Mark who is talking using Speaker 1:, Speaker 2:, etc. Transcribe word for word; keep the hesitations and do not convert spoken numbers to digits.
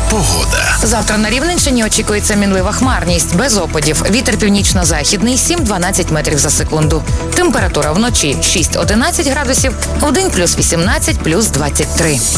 Speaker 1: Погода.
Speaker 2: Завтра на Рівненщині очікується мінлива хмарність, без опадів. Вітер північно-західний сім-дванадцять метрів за секунду. Температура вночі шість-одинадцять градусів, вдень плюс вісімнадцять, плюс двадцять три.